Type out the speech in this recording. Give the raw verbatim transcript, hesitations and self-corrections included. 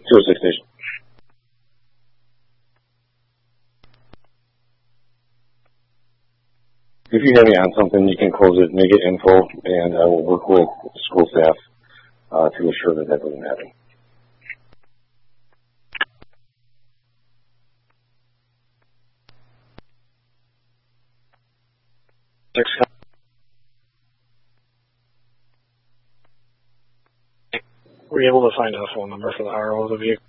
two oh six station. If you have me on something, you can close it, make it info, and I will work with the school staff uh, to assure that that doesn't happen. Were you able to find a phone number for the R O of the vehicle?